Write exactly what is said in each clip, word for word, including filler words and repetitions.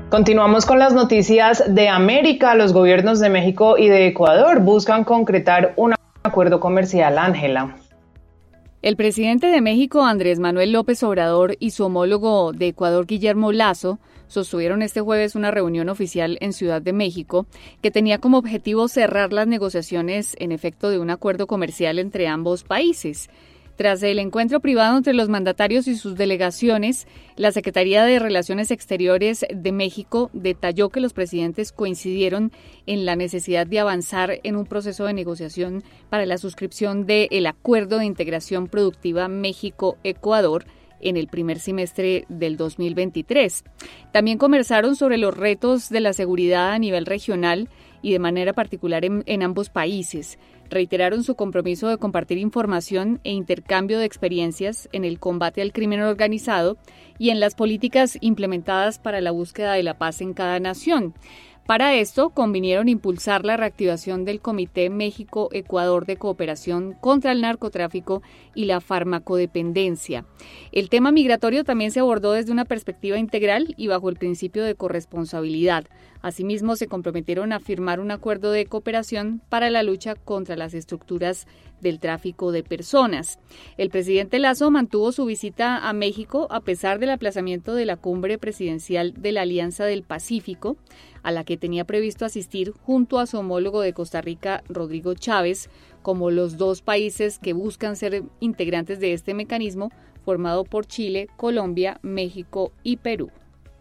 Continuamos con las noticias de América. Los gobiernos de México y de Ecuador buscan concretar un acuerdo comercial. Ángela. El presidente de México, Andrés Manuel López Obrador, y su homólogo de Ecuador, Guillermo Lasso, sostuvieron este jueves una reunión oficial en Ciudad de México que tenía como objetivo cerrar las negociaciones en efecto de un acuerdo comercial entre ambos países. Tras el encuentro privado entre los mandatarios y sus delegaciones, la Secretaría de Relaciones Exteriores de México detalló que los presidentes coincidieron en la necesidad de avanzar en un proceso de negociación para la suscripción del Acuerdo de Integración Productiva México-Ecuador en el primer semestre del dos mil veintitrés. También conversaron sobre los retos de la seguridad a nivel regional y de manera particular en, en ambos países. Reiteraron su compromiso de compartir información e intercambio de experiencias en el combate al crimen organizado y en las políticas implementadas para la búsqueda de la paz en cada nación. Para esto, convinieron impulsar la reactivación del Comité México-Ecuador de Cooperación contra el Narcotráfico y la Farmacodependencia. El tema migratorio también se abordó desde una perspectiva integral y bajo el principio de corresponsabilidad. Asimismo, se comprometieron a firmar un acuerdo de cooperación para la lucha contra las estructuras del tráfico de personas. El presidente Lasso mantuvo su visita a México a pesar del aplazamiento de la cumbre presidencial de la Alianza del Pacífico, a la que tenía previsto asistir junto a su homólogo de Costa Rica, Rodrigo Chávez, como los dos países que buscan ser integrantes de este mecanismo formado por Chile, Colombia, México y Perú.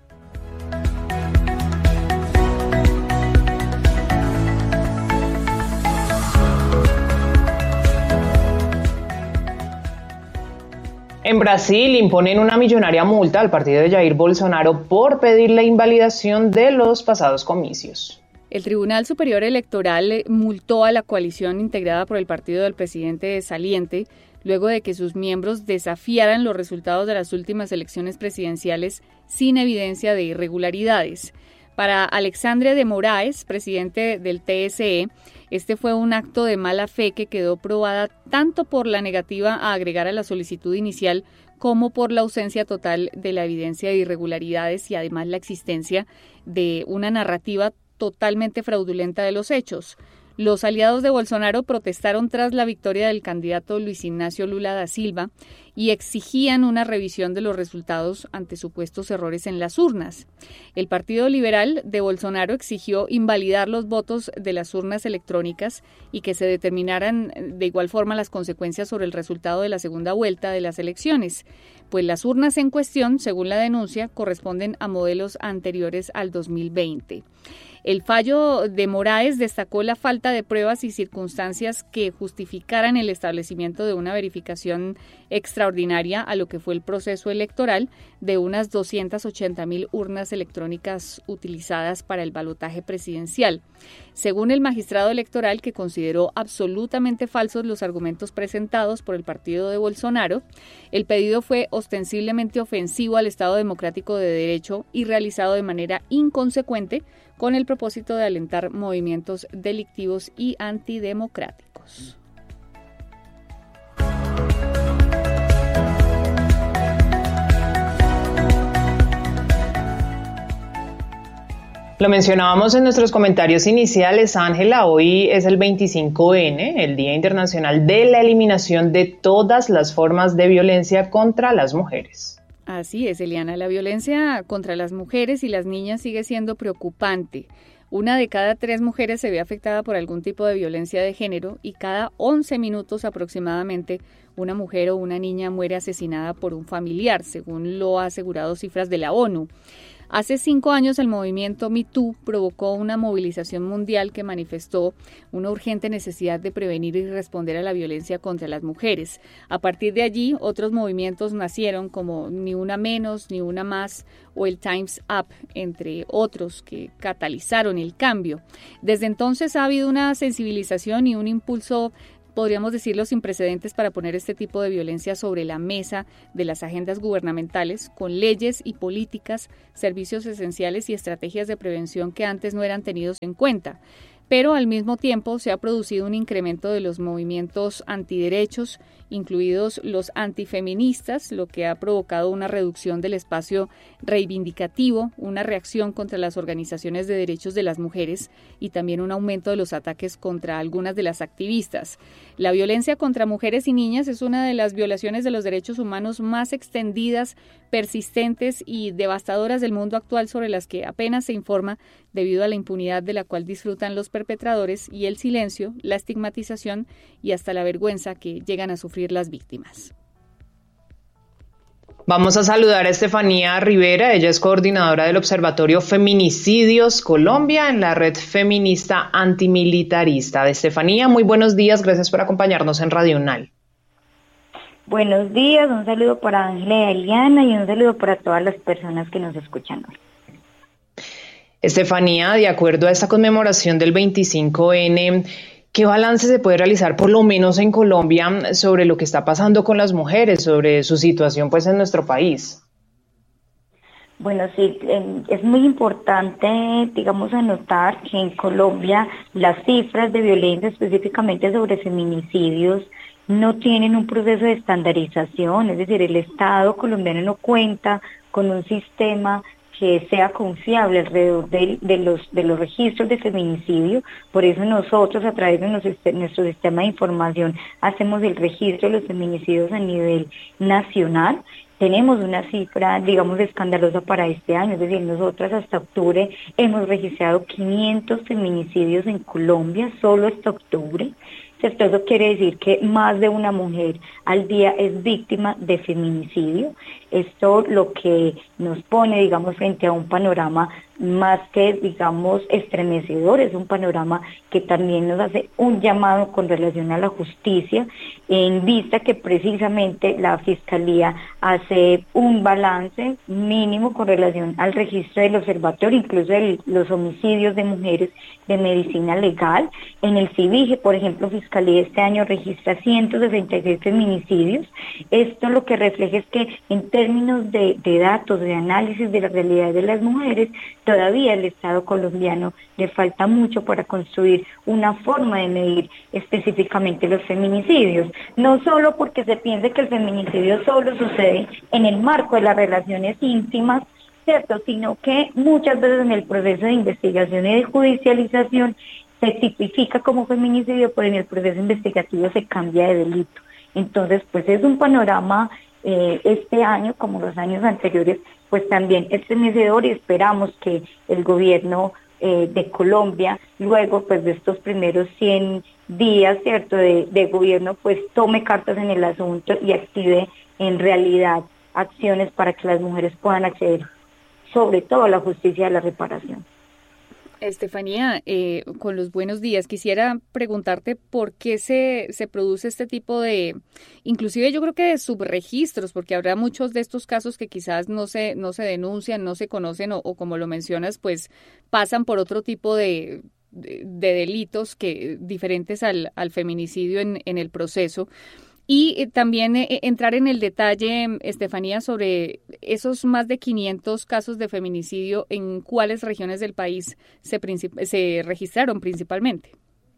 En Brasil imponen una millonaria multa al partido de Jair Bolsonaro por pedir la invalidación de los pasados comicios. El Tribunal Superior Electoral multó a la coalición integrada por el partido del presidente saliente luego de que sus miembros desafiaran los resultados de las últimas elecciones presidenciales sin evidencia de irregularidades. Para Alexandre de Moraes, presidente del T S E, este fue un acto de mala fe que quedó probada tanto por la negativa a agregar a la solicitud inicial como por la ausencia total de la evidencia de irregularidades y además la existencia de una narrativa totalmente fraudulenta de los hechos. Los aliados de Bolsonaro protestaron tras la victoria del candidato Luis Ignacio Lula da Silva y exigían una revisión de los resultados ante supuestos errores en las urnas. El Partido Liberal de Bolsonaro exigió invalidar los votos de las urnas electrónicas y que se determinaran de igual forma las consecuencias sobre el resultado de la segunda vuelta de las elecciones, pues las urnas en cuestión, según la denuncia, corresponden a modelos anteriores al dos mil veinte. El fallo de Moraes destacó la falta de pruebas y circunstancias que justificaran el establecimiento de una verificación extraordinaria a lo que fue el proceso electoral de unas doscientas ochenta mil urnas electrónicas utilizadas para el balotaje presidencial. Según el magistrado electoral, que consideró absolutamente falsos los argumentos presentados por el partido de Bolsonaro, el pedido fue ostensiblemente ofensivo al Estado Democrático de Derecho y realizado de manera inconsecuente con el propósito de alentar movimientos delictivos y antidemocráticos. Lo mencionábamos en nuestros comentarios iniciales, Ángela. Hoy es el veinticinco ene, el Día Internacional de la Eliminación de todas las formas de violencia contra las mujeres. Así es, Eliana. La violencia contra las mujeres y las niñas sigue siendo preocupante. Una de cada tres mujeres se ve afectada por algún tipo de violencia de género y cada once minutos aproximadamente una mujer o una niña muere asesinada por un familiar, según lo ha asegurado cifras de la ONU. Hace cinco años el movimiento Me Too provocó una movilización mundial que manifestó una urgente necesidad de prevenir y responder a la violencia contra las mujeres. A partir de allí, otros movimientos nacieron como Ni Una Menos, Ni Una Más o el Time's Up, entre otros, que catalizaron el cambio. Desde entonces ha habido una sensibilización y un impulso, podríamos decirlo, sin precedentes para poner este tipo de violencia sobre la mesa de las agendas gubernamentales, con leyes y políticas, servicios esenciales y estrategias de prevención que antes no eran tenidos en cuenta. pero al mismo tiempo se ha producido un incremento de los movimientos antiderechos, incluidos los antifeministas, lo que ha provocado una reducción del espacio reivindicativo, una reacción contra las organizaciones de derechos de las mujeres y también un aumento de los ataques contra algunas de las activistas. La violencia contra mujeres y niñas es una de las violaciones de los derechos humanos más extendidas, persistentes y devastadoras del mundo actual, sobre las que apenas se informa debido a la impunidad de la cual disfrutan los perpetradores y el silencio, la estigmatización y hasta la vergüenza que llegan a sufrir las víctimas. Vamos a saludar a Estefanía Rivera, ella es coordinadora del Observatorio Feminicidios Colombia en la red feminista antimilitarista. Estefanía, muy buenos días, gracias por acompañarnos en Radio UNAL. Buenos días, un saludo para Ángela y Eliana y un saludo para todas las personas que nos escuchan hoy. Estefanía, de acuerdo a esta conmemoración del veinticinco ene, ¿qué balance se puede realizar, por lo menos en Colombia, sobre lo que está pasando con las mujeres, sobre su situación pues en nuestro país? Bueno, sí, es muy importante, digamos, anotar que en Colombia las cifras de violencia, específicamente sobre feminicidios, no tienen un proceso de estandarización, es decir, el Estado colombiano no cuenta con un sistema que sea confiable alrededor de, de los de los registros de feminicidio. Por eso nosotros, a través de nuestro, nuestro sistema de información, hacemos el registro de los feminicidios a nivel nacional. Tenemos una cifra, digamos, escandalosa para este año, es decir, nosotras hasta octubre hemos registrado quinientos feminicidios en Colombia, solo hasta octubre. ¿Cierto? Eso quiere decir que más de una mujer al día es víctima de feminicidio. Esto lo que nos pone, digamos, frente a un panorama más que, digamos, estremecedor, es un panorama que también nos hace un llamado con relación a la justicia, en vista que precisamente la Fiscalía hace un balance mínimo con relación al registro del observatorio, incluso de los homicidios de mujeres de medicina legal. En el CIVIGE, por ejemplo, Fiscalía este año registra ciento sesenta y seis feminicidios. Esto lo que refleja es que en términos de, de datos, de análisis de la realidad de las mujeres, todavía el Estado colombiano le falta mucho para construir una forma de medir específicamente los feminicidios. No solo porque se piense que el feminicidio solo sucede en el marco de las relaciones íntimas, ¿cierto?, sino que muchas veces en el proceso de investigación y de judicialización se tipifica como feminicidio, pero en el proceso investigativo se cambia de delito. Entonces, pues es un panorama eh, este año, como los años anteriores, pues también estremecedor, y esperamos que el gobierno eh, de Colombia, luego pues de estos primeros cien días, ¿cierto?, de, de gobierno, pues tome cartas en el asunto y active en realidad acciones para que las mujeres puedan acceder sobre todo a la justicia y a la reparación. Estefanía, eh, con los buenos días, quisiera preguntarte por qué se, se produce este tipo de, inclusive yo creo que de subregistros, porque habrá muchos de estos casos que quizás no se, no se denuncian, no se conocen o, o como lo mencionas, pues pasan por otro tipo de, de, de delitos que diferentes al, al feminicidio en, en el proceso. Y también eh, entrar en el detalle, Estefanía, sobre esos más de quinientos casos de feminicidio, en cuáles regiones del país se, princip- se registraron principalmente.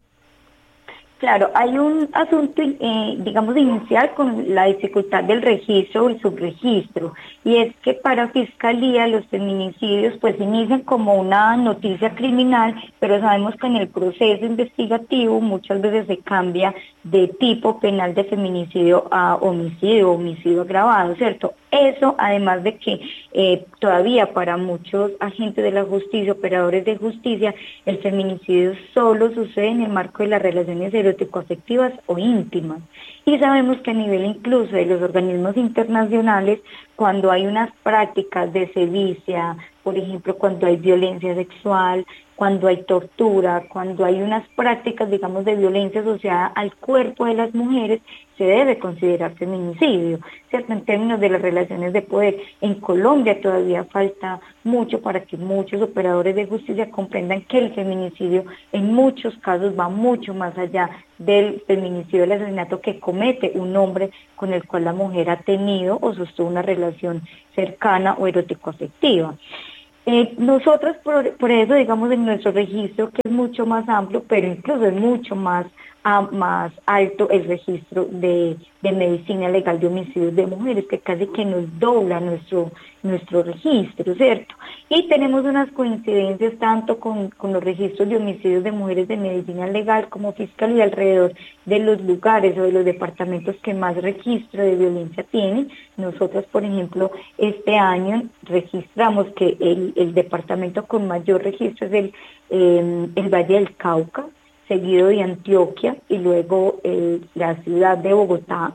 Claro, hay un asunto, eh, digamos, inicial con la dificultad del registro o el subregistro, y es que para Fiscalía los feminicidios pues inician como una noticia criminal, pero sabemos que en el proceso investigativo muchas veces se cambia de tipo penal de feminicidio a homicidio, homicidio agravado, ¿cierto? Eso, además de que eh, todavía para muchos agentes de la justicia, operadores de justicia, el feminicidio solo sucede en el marco de las relaciones erótico-afectivas o íntimas. Y sabemos que a nivel incluso de los organismos internacionales, cuando hay unas prácticas de sevicia, por ejemplo, cuando hay violencia sexual, cuando hay tortura, cuando hay unas prácticas, digamos, de violencia asociada al cuerpo de las mujeres, se debe considerar feminicidio, ¿cierto? En términos de las relaciones de poder. En Colombia todavía falta mucho para que muchos operadores de justicia comprendan que el feminicidio en muchos casos va mucho más allá del feminicidio, del asesinato que comete un hombre con el cual la mujer ha tenido o sostuvo una relación cercana o erótico-afectiva. Eh, nosotros por, por eso, digamos, en nuestro registro, que es mucho más amplio, pero incluso es mucho más, ah, más alto el registro de, de medicina legal de homicidios de mujeres, que casi que nos dobla nuestro, nuestro registro, ¿cierto? Y tenemos unas coincidencias tanto con, con los registros de homicidios de mujeres de medicina legal como fiscalía alrededor de los lugares o de los departamentos que más registro de violencia tienen. Nosotros, por ejemplo, este año registramos que el, el departamento con mayor registro es el, eh, el Valle del Cauca, seguido de Antioquia y luego eh, la ciudad de Bogotá.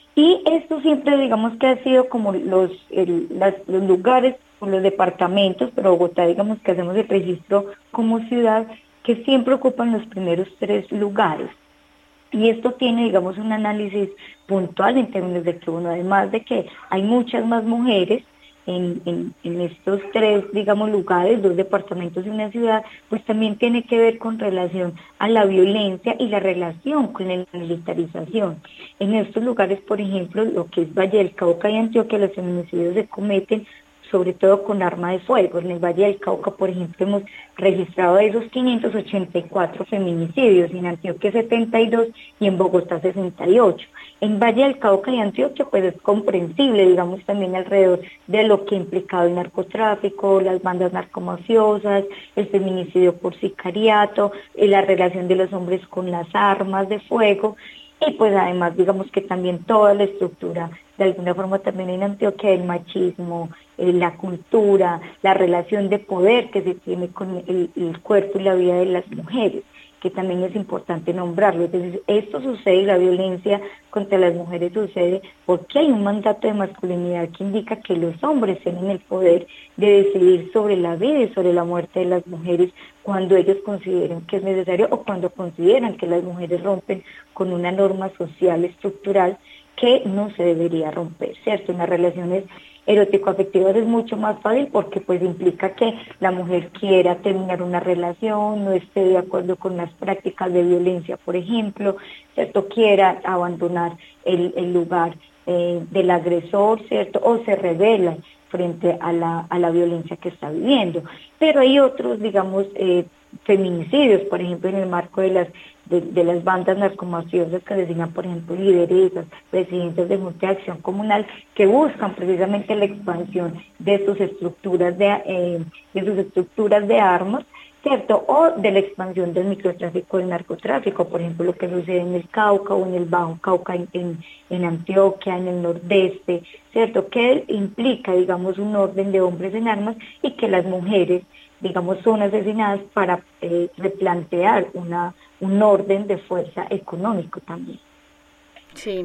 Y esto siempre, digamos que ha sido como los, el, las, los lugares o los departamentos, pero Bogotá, digamos que hacemos el registro como ciudad, que siempre ocupan los primeros tres lugares. Y esto tiene, digamos, un análisis puntual en términos de que, uno, además de que hay muchas más mujeres en, en, en estos tres, digamos, lugares, dos departamentos y una ciudad, pues también tiene que ver con relación a la violencia y la relación con la militarización. En estos lugares, por ejemplo, lo que es Valle del Cauca y Antioquia, los feminicidios se cometen sobre todo con arma de fuego. En el Valle del Cauca, por ejemplo, hemos registrado de esos quinientos ochenta y cuatro feminicidios, en Antioquia setenta y dos y en Bogotá sesenta y ocho. En Valle del Cauca y Antioquia, pues es comprensible, digamos, también alrededor de lo que ha implicado el narcotráfico, las bandas narcomafiosas, el feminicidio por sicariato, la relación de los hombres con las armas de fuego, y pues además, digamos que también toda la estructura, de alguna forma también en Antioquia, el machismo, eh, la cultura, la relación de poder que se tiene con el, el cuerpo y la vida de las mujeres, que también es importante nombrarlo. Entonces, esto sucede, la violencia contra las mujeres sucede porque hay un mandato de masculinidad que indica que los hombres tienen el poder de decidir sobre la vida y sobre la muerte de las mujeres cuando ellos consideren que es necesario o cuando consideran que las mujeres rompen con una norma social estructural que no se debería romper, ¿cierto? En las relaciones erótico-afectivas es mucho más fácil porque pues implica que la mujer quiera terminar una relación, no esté de acuerdo con las prácticas de violencia, por ejemplo, ¿cierto? Quiera abandonar el, el lugar eh, del agresor, ¿cierto? O se revela frente a la, a la violencia que está viviendo. Pero hay otros, digamos, eh, feminicidios, por ejemplo, en el marco de las de, de las bandas narcomafiosas que designan, por ejemplo, lideresas, presidentes de Junta de Acción Comunal, que buscan precisamente la expansión de sus estructuras de, eh, de sus estructuras de armas, ¿cierto? O de la expansión del microtráfico, del narcotráfico, por ejemplo, lo que sucede en el Cauca o en el Bajo Cauca, en, en, en Antioquia, en el Nordeste, ¿cierto? Que implica, digamos, un orden de hombres en armas y que las mujeres, digamos, son asesinadas para eh, replantear una, un orden de fuerza económico también. Sí,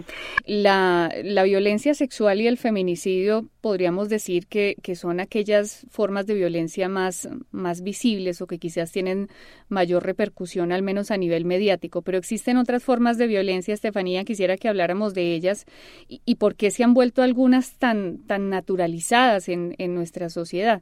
la, la violencia sexual y el feminicidio podríamos decir que, que son aquellas formas de violencia más, más visibles o que quizás tienen mayor repercusión, al menos a nivel mediático, pero existen otras formas de violencia, Estefanía, quisiera que habláramos de ellas y, y por qué se han vuelto algunas tan, tan naturalizadas en, en nuestra sociedad.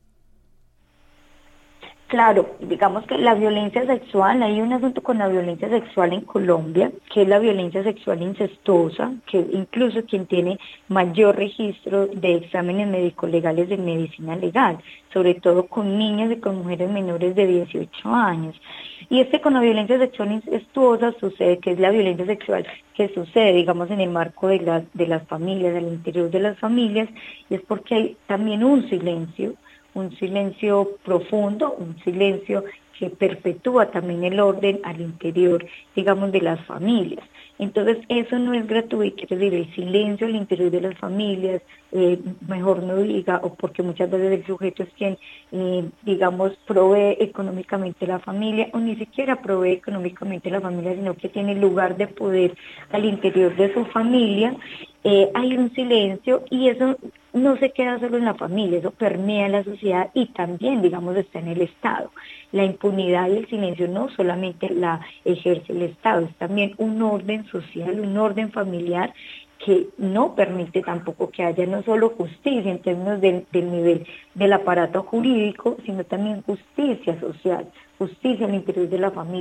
Claro, digamos que la violencia sexual, hay un asunto con la violencia sexual en Colombia, que es la violencia sexual incestuosa, que incluso quien tiene mayor registro de exámenes médico-legales de medicina legal, sobre todo con niñas y con mujeres menores de dieciocho años. Y este con la violencia sexual incestuosa sucede, que es la violencia sexual que sucede, digamos, en el marco de las, de las familias, del interior de las familias, y es porque hay también un silencio, un silencio profundo, un silencio que perpetúa también el orden al interior, digamos, de las familias. Entonces, eso no es gratuito, es decir, el silencio al interior de las familias, eh, mejor no diga, o porque muchas veces el sujeto es quien, eh, digamos, provee económicamente la familia, o ni siquiera provee económicamente la familia, sino que tiene lugar de poder al interior de su familia. Eh, hay un silencio y eso no se queda solo en la familia, eso permea la sociedad y también, digamos, está en el Estado. La impunidad y el silencio no solamente la ejerce el Estado, es también un orden social, un orden familiar que no permite tampoco que haya no solo justicia en términos del, del nivel del aparato jurídico, sino también justicia social, justicia al interior de la familia,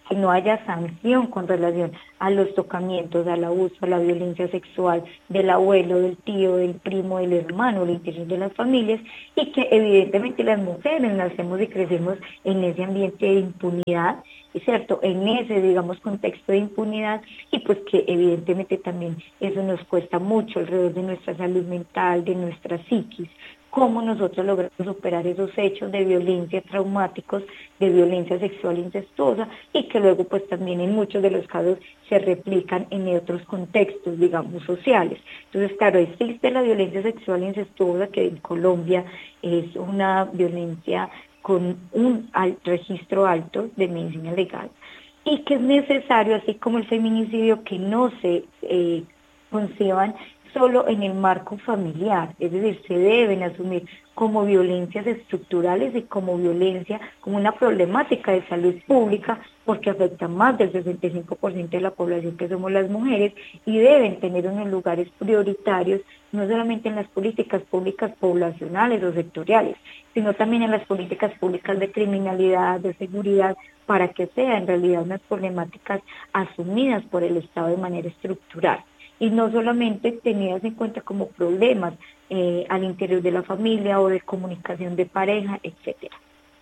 que no haya sanción con relación a los tocamientos, al abuso, a la violencia sexual del abuelo, del tío, del primo, del hermano, al interior de las familias, y que evidentemente las mujeres nacemos y crecemos en ese ambiente de impunidad, ¿cierto? En ese, digamos, contexto de impunidad, y pues que evidentemente también eso nos cuesta mucho alrededor de nuestra salud mental, de nuestra psiquis, cómo nosotros logramos superar esos hechos de violencia traumáticos, de violencia sexual incestuosa, y que luego pues también en muchos de los casos se replican en otros contextos, digamos, sociales. Entonces, claro, existe la violencia sexual incestuosa, que en Colombia es una violencia con un alto, registro alto de medicina legal, y que es necesario, así como el feminicidio, que no se eh, conciban solo en el marco familiar, es decir, se deben asumir como violencias estructurales y como violencia, como una problemática de salud pública, porque afecta más del sesenta y cinco por ciento de la población que somos las mujeres, y deben tener unos lugares prioritarios, no solamente en las políticas públicas poblacionales o sectoriales, sino también en las políticas públicas de criminalidad, de seguridad, para que sean en realidad unas problemáticas asumidas por el Estado de manera estructural, y no solamente tenidas en cuenta como problemas eh, al interior de la familia o de comunicación de pareja, etcétera.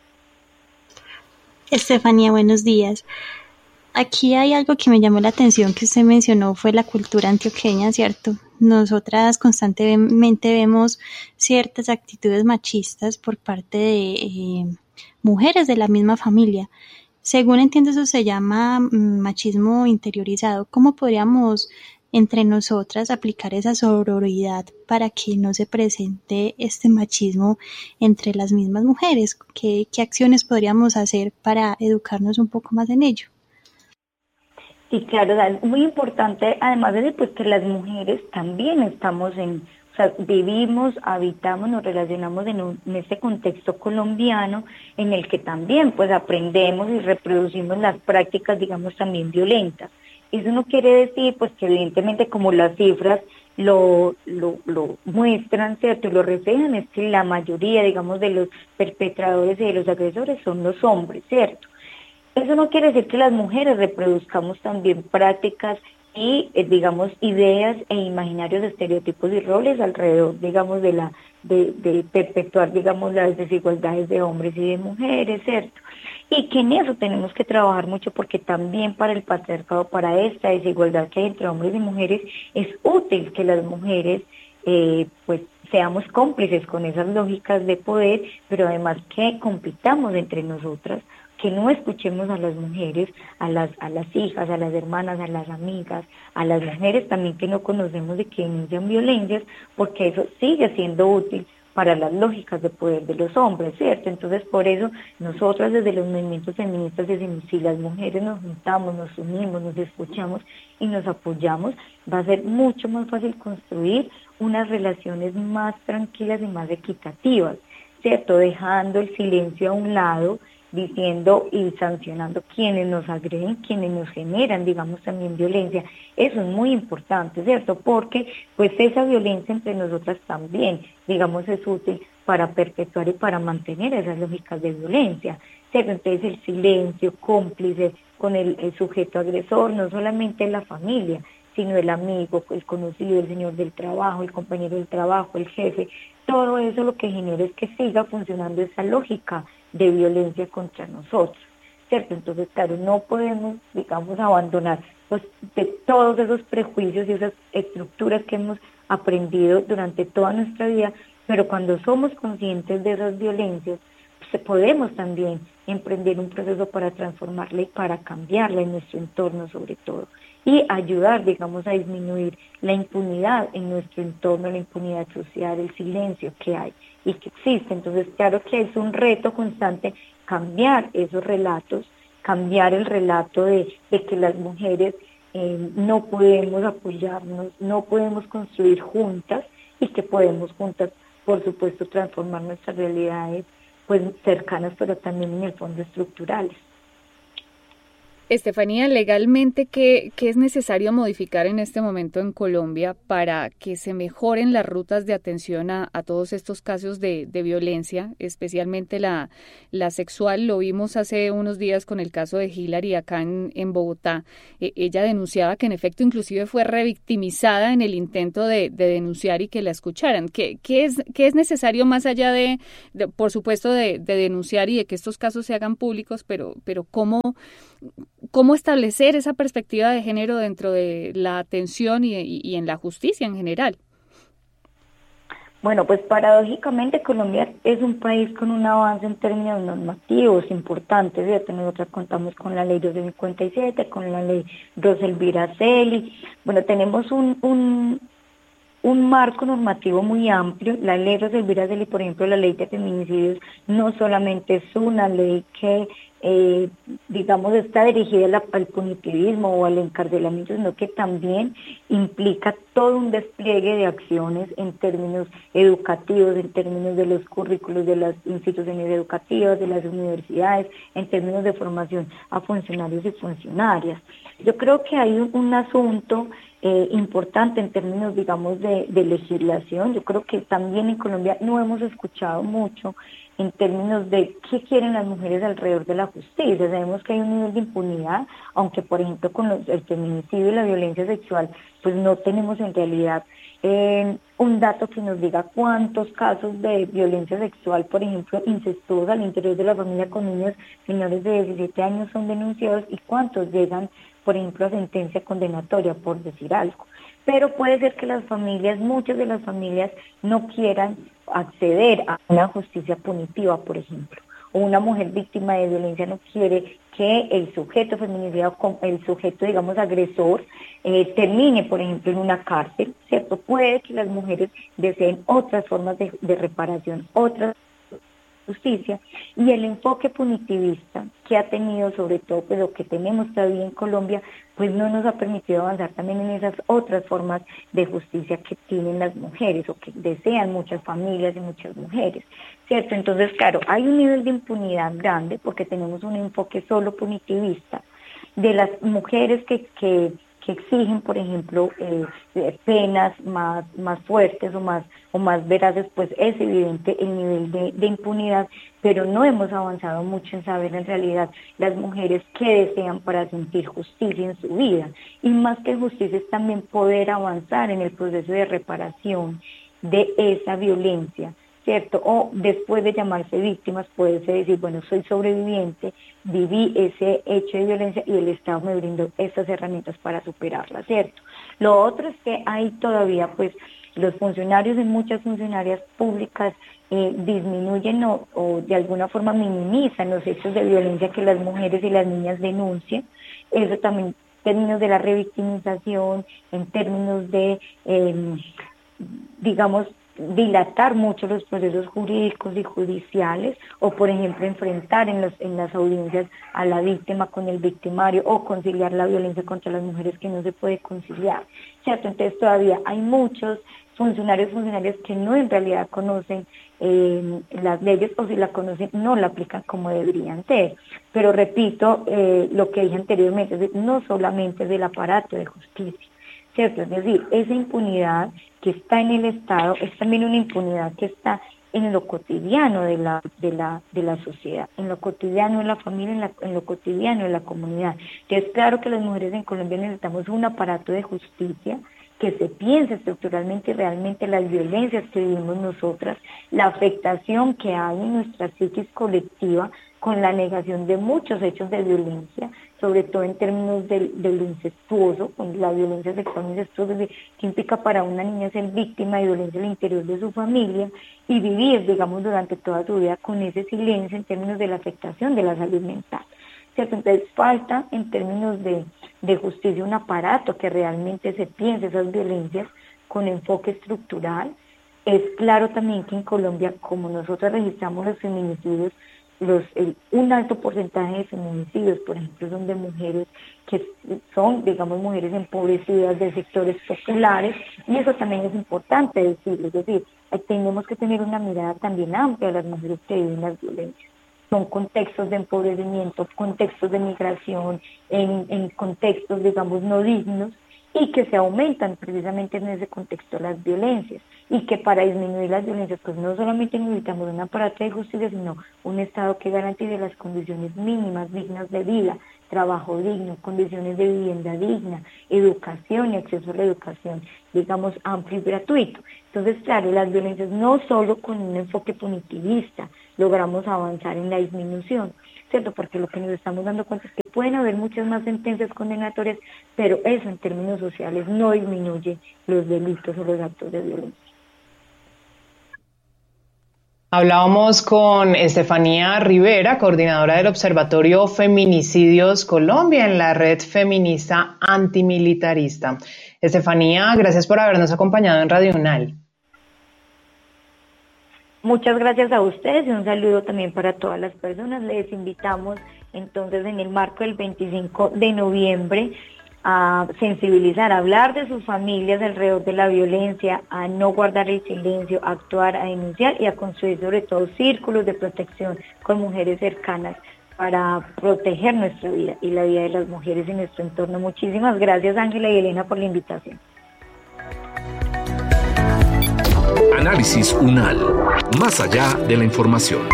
Estefanía, buenos días. Aquí hay algo que me llamó la atención que usted mencionó, fue la cultura antioqueña, ¿cierto? Nosotras constantemente vemos ciertas actitudes machistas por parte de eh, mujeres de la misma familia. Según entiendo, eso se llama machismo interiorizado. ¿Cómo podríamos entre nosotras aplicar esa sororidad para que no se presente este machismo entre las mismas mujeres? ¿Qué, qué acciones podríamos hacer para educarnos un poco más en ello? Sí, claro, es muy importante, además de pues, que las mujeres también estamos en, o sea, vivimos, habitamos, nos relacionamos en, un, en este contexto colombiano en el que también pues aprendemos y reproducimos las prácticas, digamos, también violentas. Eso no quiere decir pues que evidentemente como las cifras lo, lo, lo muestran, ¿cierto? Lo reflejan, es que la mayoría, digamos, de los perpetradores y de los agresores son los hombres, ¿cierto? Eso no quiere decir que las mujeres reproduzcamos también prácticas y, eh, digamos, ideas e imaginarios, estereotipos y roles alrededor, digamos, de la de, de perpetuar, digamos, las desigualdades de hombres y de mujeres, ¿cierto? Y que en eso tenemos que trabajar mucho, porque también para el patriarcado, para esta desigualdad que hay entre hombres y mujeres, es útil que las mujeres, eh, pues, seamos cómplices con esas lógicas de poder, pero además que compitamos entre nosotras, que no escuchemos a las mujeres, a las a las hijas, a las hermanas, a las amigas, a las mujeres también que no conocemos y que denuncian violencias, porque eso sigue siendo útil para las lógicas de poder de los hombres, ¿cierto? Entonces, por eso, nosotras desde los movimientos feministas decimos, si las mujeres nos juntamos, nos unimos, nos escuchamos y nos apoyamos, va a ser mucho más fácil construir unas relaciones más tranquilas y más equitativas, ¿cierto? Dejando el silencio a un lado, diciendo y sancionando quienes nos agreden, quienes nos generan, digamos, también violencia. Eso es muy importante, ¿cierto? Porque pues esa violencia entre nosotras también, digamos, es útil para perpetuar y para mantener esas lógicas de violencia, ¿cierto? Entonces el silencio cómplice con el, el sujeto agresor, no solamente la familia, sino el amigo, el conocido, el señor del trabajo, el compañero del trabajo, el jefe, todo eso lo que genera es que siga funcionando esa lógica de violencia contra nosotros, ¿cierto? Entonces, claro, no podemos, digamos, abandonar pues, de todos esos prejuicios y esas estructuras que hemos aprendido durante toda nuestra vida, pero cuando somos conscientes de esas violencias, pues, podemos también emprender un proceso para transformarla y para cambiarla en nuestro entorno sobre todo, y ayudar, digamos, a disminuir la impunidad en nuestro entorno, la impunidad social, el silencio que hay y que existe. Entonces, claro que es un reto constante cambiar esos relatos, cambiar el relato de, de que las mujeres eh, no podemos apoyarnos, no podemos construir juntas, y que podemos juntas, por supuesto, transformar nuestras realidades pues cercanas, pero también en el fondo estructurales. Estefanía, legalmente, ¿qué, qué es necesario modificar en este momento en Colombia para que se mejoren las rutas de atención a, a todos estos casos de, de violencia, especialmente la, la sexual? Lo vimos hace unos días con el caso de Hillary acá en, en Bogotá. Eh, ella denunciaba que en efecto inclusive fue revictimizada en el intento de, de denunciar y que la escucharan. ¿Qué, qué, es, qué es necesario más allá de, de por supuesto, de, de denunciar y de que estos casos se hagan públicos, pero, pero cómo... ¿Cómo establecer esa perspectiva de género dentro de la atención y, y, y en la justicia en general? Bueno, pues paradójicamente Colombia es un país con un avance en términos normativos importantes, ¿cierto? Nosotros contamos con la ley doscientos cincuenta y siete, con la ley Roselvira Celi. Bueno, tenemos un, un, un marco normativo muy amplio. La ley Roselvira Celi, por ejemplo, la ley de feminicidios, no solamente es una ley que Eh, digamos, está dirigida al, al punitivismo o al encarcelamiento, sino que también implica todo un despliegue de acciones en términos educativos, en términos de los currículos de las instituciones educativas, de las universidades, en términos de formación a funcionarios y funcionarias. Yo creo que hay un, un asunto eh, importante en términos, digamos, de, de legislación. Yo creo que también en Colombia no hemos escuchado mucho en términos de qué quieren las mujeres alrededor de la justicia. Sabemos que hay un nivel de impunidad, aunque por ejemplo con los, el feminicidio y la violencia sexual, pues no tenemos en realidad eh, un dato que nos diga cuántos casos de violencia sexual, por ejemplo, incestuosa al interior de la familia con niños menores de diecisiete años son denunciados y cuántos llegan, por ejemplo, a sentencia condenatoria, por decir algo. Pero puede ser que las familias, muchas de las familias no quieran acceder a una justicia punitiva, por ejemplo, o una mujer víctima de violencia no quiere que el sujeto feminicidio, el sujeto, digamos, agresor, eh, termine, por ejemplo, en una cárcel, ¿cierto? Puede que las mujeres deseen otras formas de, de reparación, otras justicia, y el enfoque punitivista que ha tenido, sobre todo pues lo que tenemos todavía en Colombia, pues no nos ha permitido avanzar también en esas otras formas de justicia que tienen las mujeres o que desean muchas familias y muchas mujeres, ¿cierto? Entonces, claro, hay un nivel de impunidad grande porque tenemos un enfoque solo punitivista de las mujeres que, que que exigen, por ejemplo, eh, penas más, más fuertes o más, o más veraces, pues es evidente el nivel de, de impunidad, pero no hemos avanzado mucho en saber en realidad las mujeres qué desean para sentir justicia en su vida. Y más que justicia es también poder avanzar en el proceso de reparación de esa violencia, ¿cierto? O después de llamarse víctimas, puede decir, bueno, soy sobreviviente, viví ese hecho de violencia y el Estado me brindó estas herramientas para superarla, ¿cierto? Lo otro es que hay todavía, pues, los funcionarios y muchas funcionarias públicas eh, disminuyen o, o de alguna forma minimizan los hechos de violencia que las mujeres y las niñas denuncian. Eso también en términos de la revictimización, en términos de, eh, digamos, dilatar mucho los procesos jurídicos y judiciales, o por ejemplo enfrentar en, los, en las audiencias a la víctima con el victimario, o conciliar la violencia contra las mujeres que no se puede conciliar, ¿cierto? Entonces todavía hay muchos funcionarios y funcionarias que no en realidad conocen eh, las leyes, o si la conocen no la aplican como deberían ser. Pero repito eh, lo que dije anteriormente, es decir, no solamente es del aparato de justicia, ¿cierto? Es decir, esa impunidad que está en el Estado es también una impunidad que está en lo cotidiano de la de la de la sociedad, en lo cotidiano de la familia, en, la, en lo cotidiano de la comunidad. Entonces, claro que las mujeres en Colombia necesitamos un aparato de justicia que se piense estructuralmente y realmente las violencias que vivimos nosotras, la afectación que hay en nuestra psiquis colectiva con la negación de muchos hechos de violencia, sobre todo en términos del, del incestuoso, con la violencia sexual incestuosa, que implica para una niña ser víctima de violencia al interior de su familia y vivir, digamos, durante toda su vida con ese silencio en términos de la afectación de la salud mental, ¿cierto? Entonces falta en términos de, de justicia un aparato que realmente se piense esas violencias con enfoque estructural. Es claro también que en Colombia, como nosotros registramos los feminicidios, Los, el, un alto porcentaje de feminicidios, por ejemplo, son de mujeres que son, digamos, mujeres empobrecidas de sectores populares, y eso también es importante decirlo, es decir, tenemos que tener una mirada también amplia a las mujeres que viven las violencias. son contextos de empobrecimiento, contextos de migración, en, en contextos, digamos, no dignos, y que se aumentan precisamente en ese contexto las violencias, y que para disminuir las violencias, pues no solamente necesitamos un aparato de justicia, sino un Estado que garantice las condiciones mínimas, dignas de vida, trabajo digno, condiciones de vivienda digna, educación y acceso a la educación, digamos, amplio y gratuito. Entonces, claro, las violencias no solo con un enfoque punitivista logramos avanzar en la disminución, ¿cierto? Porque lo que nos estamos dando cuenta es que pueden haber muchas más sentencias condenatorias, pero eso en términos sociales no disminuye los delitos o los actos de violencia. Hablábamos con Estefanía Rivera, coordinadora del Observatorio Feminicidios Colombia en la Red Feminista Antimilitarista. Estefanía, gracias por habernos acompañado en Radio UNAL. Muchas gracias a ustedes y un saludo también para todas las personas. Les invitamos entonces en el marco del veinticinco de noviembre a sensibilizar, a hablar de sus familias alrededor de la violencia, a no guardar el silencio, a actuar, a denunciar y a construir sobre todo círculos de protección con mujeres cercanas para proteger nuestra vida y la vida de las mujeres en nuestro entorno. Muchísimas gracias, Ángela y Elena, por la invitación. Análisis UNAL, más allá de la información.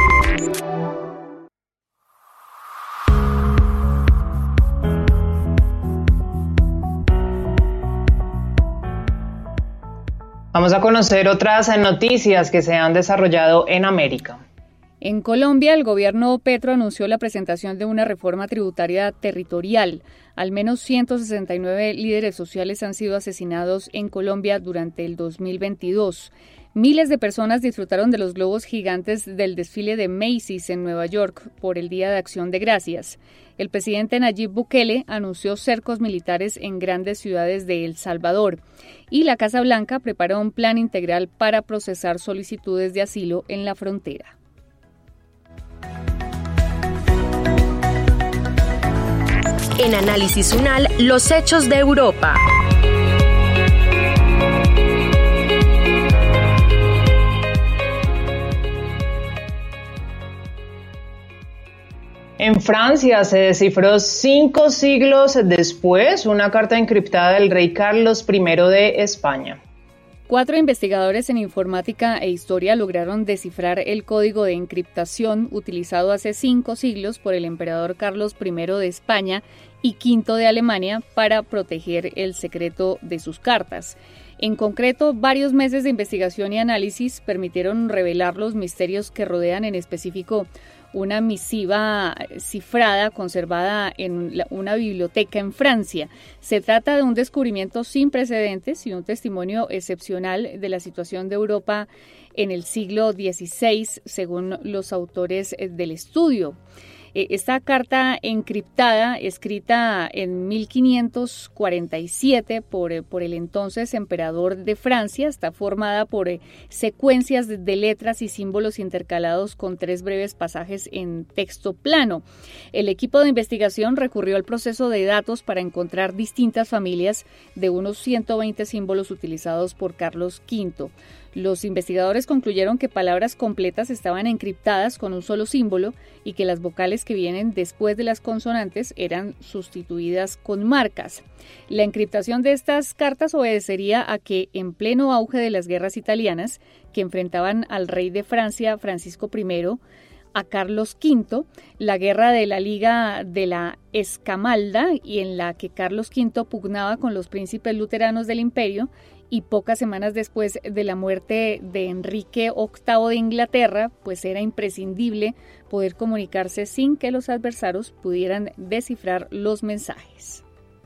Vamos a conocer otras noticias que se han desarrollado en América. En Colombia, el gobierno Petro anunció la presentación de una reforma tributaria territorial. Al menos ciento sesenta y nueve líderes sociales han sido asesinados en Colombia durante el dos mil veintidós. Miles de personas disfrutaron de los globos gigantes del desfile de Macy's en Nueva York por el Día de Acción de Gracias. El presidente Nayib Bukele anunció cercos militares en grandes ciudades de El Salvador. Y la Casa Blanca preparó un plan integral para procesar solicitudes de asilo en la frontera. En Análisis UNAL, los hechos de Europa. En Francia se descifró cinco siglos después una carta encriptada del rey Carlos primero de España. Cuatro investigadores en informática e historia lograron descifrar el código de encriptación utilizado hace cinco siglos por el emperador Carlos primero de España y quinto de Alemania para proteger el secreto de sus cartas. En concreto, varios meses de investigación y análisis permitieron revelar los misterios que rodean en específico una misiva cifrada conservada en una biblioteca en Francia. Se trata de un descubrimiento sin precedentes y un testimonio excepcional de la situación de Europa en el siglo dieciséis, según los autores del estudio. Esta carta encriptada, escrita en mil quinientos cuarenta y siete por, por el entonces emperador de Francia, está formada por secuencias de, de letras y símbolos intercalados con tres breves pasajes en texto plano. El equipo de investigación recurrió al proceso de datos para encontrar distintas familias de unos ciento veinte símbolos utilizados por Carlos quinto. Los investigadores concluyeron que palabras completas estaban encriptadas con un solo símbolo y que las vocales que vienen después de las consonantes eran sustituidas con marcas. La encriptación de estas cartas obedecería a que, en pleno auge de las guerras italianas, que enfrentaban al rey de Francia, Francisco primero, a Carlos quinto, la guerra de la Liga de la Escamalda, y en la que Carlos quinto pugnaba con los príncipes luteranos del imperio, y pocas semanas después de la muerte de Enrique octavo de Inglaterra, pues era imprescindible poder comunicarse sin que los adversarios pudieran descifrar los mensajes.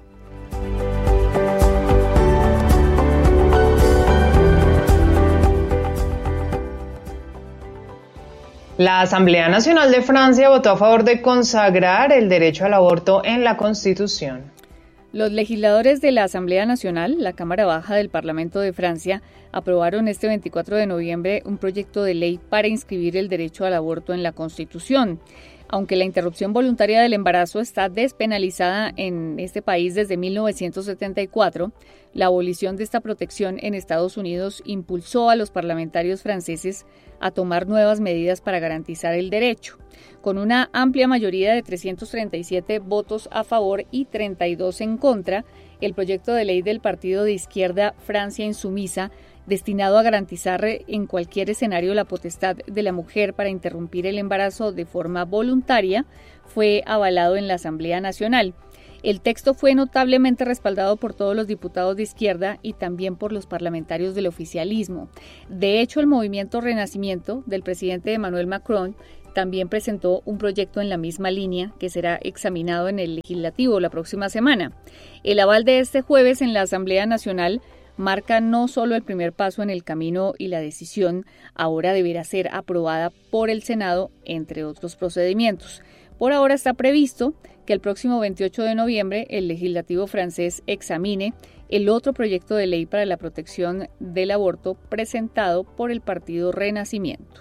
La Asamblea Nacional de Francia votó a favor de consagrar el derecho al aborto en la Constitución. Los legisladores de la Asamblea Nacional, la Cámara Baja del Parlamento de Francia, aprobaron este veinticuatro de noviembre un proyecto de ley para inscribir el derecho al aborto en la Constitución. Aunque la interrupción voluntaria del embarazo está despenalizada en este país desde mil novecientos setenta y cuatro, la abolición de esta protección en Estados Unidos impulsó a los parlamentarios franceses a tomar nuevas medidas para garantizar el derecho. Con una amplia mayoría de trescientos treinta y siete votos a favor y treinta y dos en contra, el proyecto de ley del partido de izquierda Francia Insumisa, destinado a garantizar en cualquier escenario la potestad de la mujer para interrumpir el embarazo de forma voluntaria, fue avalado en la Asamblea Nacional. El texto fue notablemente respaldado por todos los diputados de izquierda y también por los parlamentarios del oficialismo. De hecho, el movimiento Renacimiento del presidente Emmanuel Macron también presentó un proyecto en la misma línea que será examinado en el legislativo la próxima semana. El aval de este jueves en la Asamblea Nacional marca no solo el primer paso en el camino y la decisión ahora deberá ser aprobada por el Senado, entre otros procedimientos. Por ahora está previsto que el próximo veintiocho de noviembre el legislativo francés examine el otro proyecto de ley para la protección del aborto presentado por el partido Renacimiento.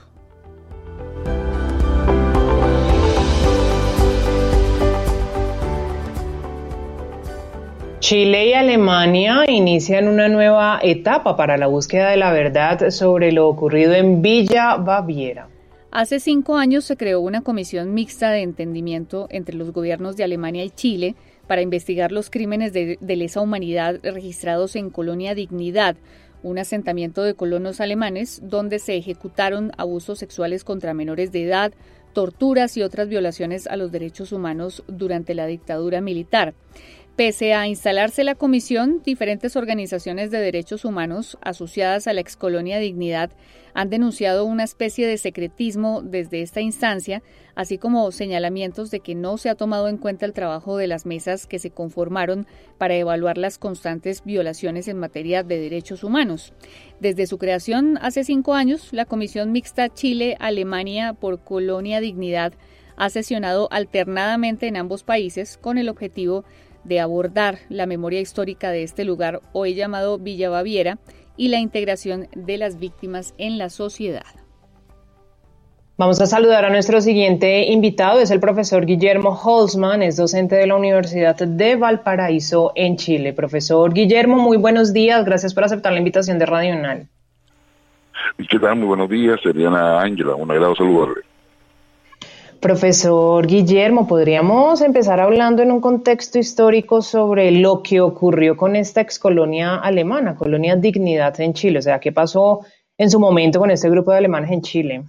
Chile y Alemania inician una nueva etapa para la búsqueda de la verdad sobre lo ocurrido en Villa Baviera. Hace cinco años se creó una comisión mixta de entendimiento entre los gobiernos de Alemania y Chile para investigar los crímenes de, de lesa humanidad registrados en Colonia Dignidad, un asentamiento de colonos alemanes donde se ejecutaron abusos sexuales contra menores de edad, torturas y otras violaciones a los derechos humanos durante la dictadura militar. Pese a instalarse la comisión, diferentes organizaciones de derechos humanos asociadas a la excolonia Dignidad han denunciado una especie de secretismo desde esta instancia, así como señalamientos de que no se ha tomado en cuenta el trabajo de las mesas que se conformaron para evaluar las constantes violaciones en materia de derechos humanos. Desde su creación hace cinco años, la Comisión Mixta Chile-Alemania por Colonia Dignidad ha sesionado alternadamente en ambos países con el objetivo de abordar la memoria histórica de este lugar, hoy llamado Villa Baviera, y la integración de las víctimas en la sociedad. Vamos a saludar a nuestro siguiente invitado, es el profesor Guillermo Holzman, es docente de la Universidad de Valparaíso en Chile. Profesor Guillermo, muy buenos días, gracias por aceptar la invitación de Radio UNAL. ¿Qué tal? Muy buenos días, Eliana Ángela, un agrado saludarle. Profesor Guillermo, ¿podríamos empezar hablando en un contexto histórico sobre lo que ocurrió con esta excolonia alemana, Colonia Dignidad en Chile? O sea, ¿qué pasó en su momento con este grupo de alemanes en Chile?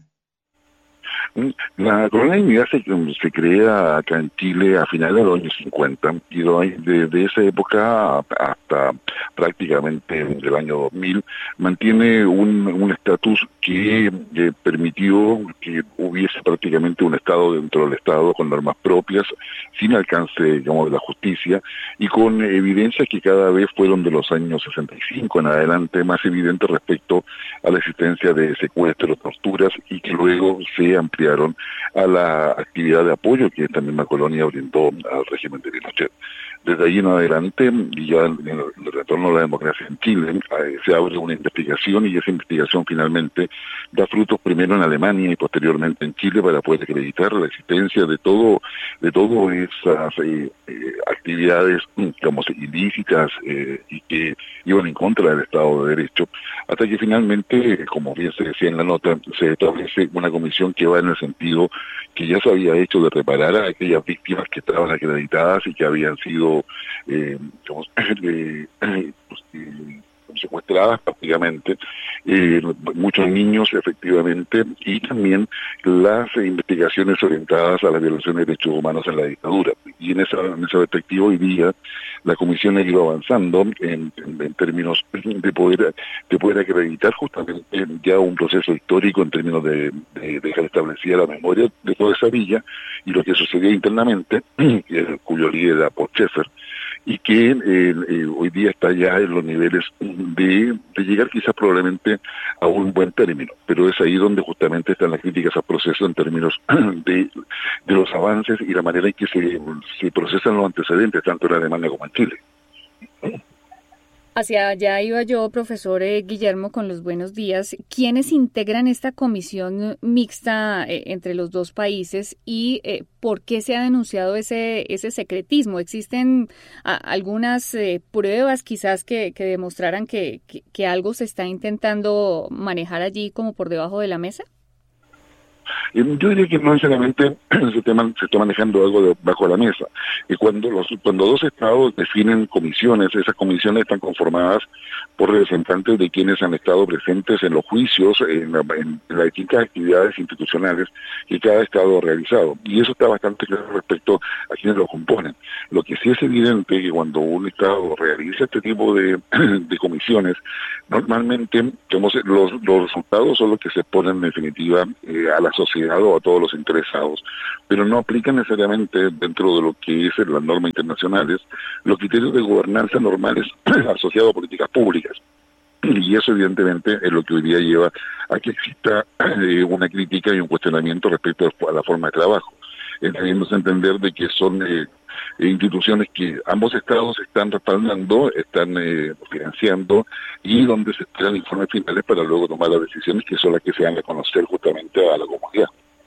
La Colonia Dignidad se, se crea acá en Chile a finales de los años cincuenta y desde esa época hasta prácticamente el año dos mil mantiene un estatus que eh, permitió que hubiese prácticamente un Estado dentro del Estado con normas propias, sin alcance, digamos, de la justicia y con evidencias que cada vez fueron de los años sesenta y cinco en adelante más evidentes respecto a la existencia de secuestros, torturas y que luego se ampliaron a la actividad de apoyo que esta misma colonia brindó al régimen de Pinochet. Desde ahí en adelante, y ya en el retorno a la democracia en Chile, eh, se abre una investigación y esa investigación finalmente da frutos primero en Alemania y posteriormente en Chile para poder acreditar la existencia de todo, de todas esas eh, eh, actividades, digamos, ilícitas eh, y que iban en contra del Estado de Derecho, hasta que finalmente, como bien se decía en la nota, se establece una comisión que va en el sentido que ya se había hecho de reparar a aquellas víctimas que estaban acreditadas y que habían sido eh, digamos, eh, pues, eh, secuestradas prácticamente, eh, muchos niños efectivamente, y también las investigaciones orientadas a la violación de derechos humanos en la dictadura. Y en esa, en esa perspectiva hoy día la comisión ha ido avanzando en, en, en términos de poder de poder acreditar justamente ya un proceso histórico en términos de, de dejar establecida la memoria de toda esa villa y lo que sucedía internamente, cuyo líder era Paul Schaeffer, y que eh, eh, hoy día está ya en los niveles de, de llegar quizás probablemente a un buen término, pero es ahí donde justamente están las críticas al proceso en términos de, de los avances y la manera en que se, se procesan los antecedentes tanto en Alemania como en Chile. Hacia allá iba yo, profesor eh, Guillermo, con los buenos días. ¿Quiénes integran esta comisión mixta eh, entre los dos países y eh, por qué se ha denunciado ese ese secretismo? ¿Existen a, algunas eh, pruebas quizás que, que demostraran que, que, que algo se está intentando manejar allí como por debajo de la mesa? Yo diría que no necesariamente se está, se está manejando algo de, bajo la mesa. Y cuando los cuando dos estados definen comisiones, esas comisiones están conformadas por representantes de quienes han estado presentes en los juicios, en, la, en las distintas actividades institucionales que cada estado ha realizado. Y eso está bastante claro respecto a quienes lo componen. Lo que sí es evidente es que cuando un estado realiza este tipo de, de comisiones, normalmente digamos, los, los resultados son los que se ponen en definitiva eh, a la sociedad o a todos los interesados, pero no aplican necesariamente dentro de lo que es las normas internacionales los criterios de gobernanza normales asociados a políticas públicas. Y eso evidentemente es lo que hoy día lleva a que exista eh, una crítica y un cuestionamiento respecto a la forma de trabajo, entendiéndose entender de que son eh, instituciones que ambos estados están respaldando, están eh, financiando y donde se esperan informes finales para luego tomar las decisiones que son las que se van a conocer justamente a la comunidad.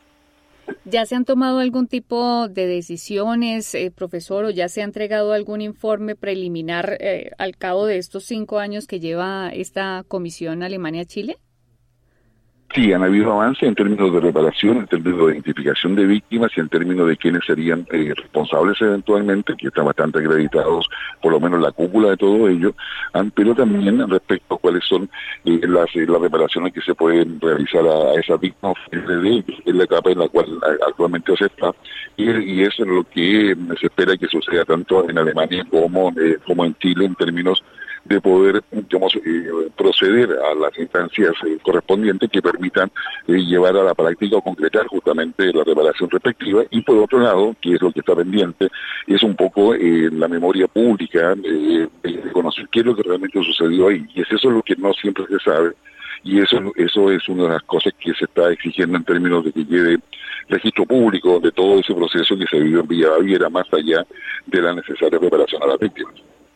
¿Ya se han tomado algún tipo de decisiones, eh, profesor, o ya se ha entregado algún informe preliminar eh, al cabo de estos cinco años que lleva esta comisión Alemania-Chile? Sí, han habido avances en términos de reparación, en términos de identificación de víctimas y en términos de quiénes serían eh, responsables eventualmente, que están bastante acreditados, por lo menos la cúpula de todo ello, han, pero también respecto a cuáles son eh, las, eh, las reparaciones que se pueden realizar a, a esas víctimas en la etapa en la cual actualmente se está, y, y eso es lo que se espera que suceda tanto en Alemania como, eh, como en Chile en términos de poder, digamos, eh, proceder a las instancias eh, correspondientes que permitan eh, llevar a la práctica o concretar justamente la reparación respectiva. Y por otro lado, que es lo que está pendiente, es un poco eh, la memoria pública, eh, de conocer qué es lo que realmente sucedió ahí. Y es eso lo que no siempre se sabe. Y eso eso es una de las cosas que se está exigiendo en términos de que quede registro público de todo ese proceso que se vivió en Villa Baviera, más allá de la necesaria preparación a las víctimas.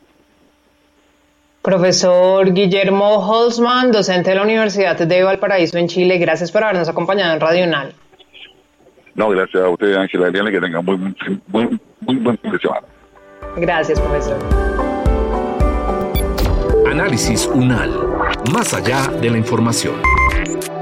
Profesor Guillermo Holzman, docente de la Universidad de Valparaíso en Chile, gracias por habernos acompañado en Radio UNAL. No, gracias a usted, Ángela Adriana, que tengan muy, muy, muy, muy buen fin de semana. Gracias, profesor. Análisis UNAL, más allá de la información.